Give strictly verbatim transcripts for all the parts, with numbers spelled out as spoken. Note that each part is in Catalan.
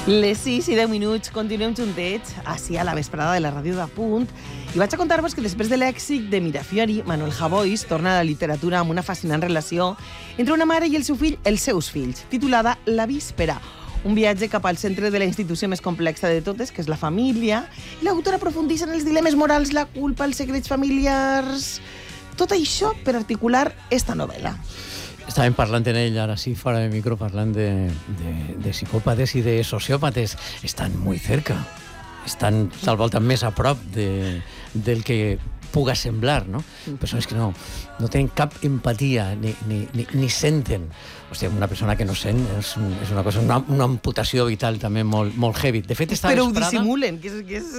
Les sis i deu minuts, continuem juntets, així a la vesprada de la ràdio de Punt, i vaig a contar-vos que després de l'èxit de Mirafiori, Manuel Javois torna a la literatura amb una fascinant relació entre una mare i el seu fill, els seus fills, titulada La víspera, un viatge cap al centre de la institució més complexa de totes, que és la família, i l'autora aprofundeix en els dilemes morals, la culpa, els secrets familiars... Tot això per articular esta novel·la. Estàvem parlant en ell, ara sí, fora de micro, parlant de, de, de psicòpates i de sociòpates. Estan molt cerca. Estan tal volta més a prop de, del que puga semblar, no? Persones que no, no tenen cap empatia, ni, ni, ni, ni senten. Hòstia, una persona que no sent és, és una cosa, una, una amputació vital també molt, molt heavy. De fet, esta Però vesprada... ho dissimulen, que és... Que és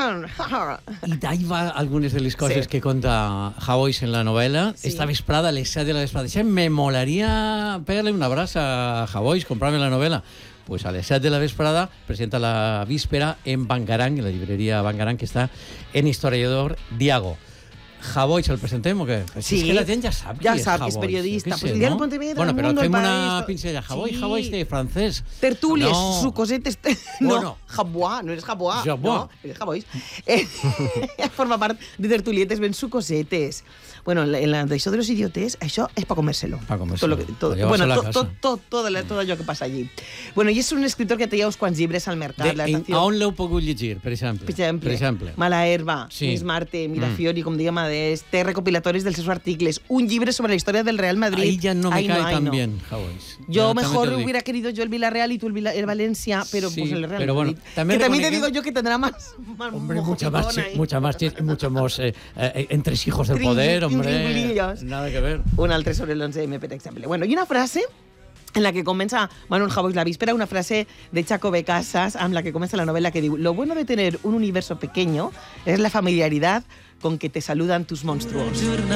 que... I d'ahí va algunes de les coses sí. que conta Javois en la novel·la. Sí. Esta vesprada, a les set de la vesprada. Això me molaria pegar-li un abraç a Javois, comprar-me la novel·la. Pues a les set de la vesprada presenta La víspera en Bangarang, en la llibreria Bangarang, que està en Historiador Diago. Javois, el presentem o què? Sí. És que la gent ja sap ja qui és sap Javois. Que és periodista. Sé, pues el no? diario Pontevedra, bueno, però Mundo, fem El una País... pincella. Javois, sí. Javois de francès. Tertúlies, no. sucosetes... No, bueno. Javois, no eres Javois. Javois. No, eres Javois. Eh, forma part de tertulietes ben sucosetes. Bueno, en la d'això de los idiotes, això és per comer-se-lo. Per comer-se-lo. Bueno, tot, tot, tot, tot, tot allò que passa allí. Bueno, i és un escritor que té ja uns quants llibres al mercat. De, en, a on l'heu pogut llegir, per exemple? Per exemple, per exemple. Mala herba, sí. Miss Marte, Mirafiori, mm. com diguem Adés, té recopilatoris dels seus articles, un llibre sobre la història del Real Madrid. Ahí ya no me ay, cae no, tan no. bien, Javois. Yo mejor hubiera querido yo el Villarreal y tú el, Villa, el Valencia, pero sí, pues el Real pero Madrid. Bueno, también que también te digo yo que tendrá más... más hombre, mucha más, mucha más, mucho más eh, eh, entre hijos del Trin, poder, hombre. Trin, nada que ver. Un altre sobre l'onze eme, per exemple. Bueno, i una frase en la que comença Manuel Javois La víspera, una frase de Jacobe Casas, amb la que comença la novel·la, que diu: lo bueno de tener un universo pequeño es la familiaridad con que te saludan tus monstruos.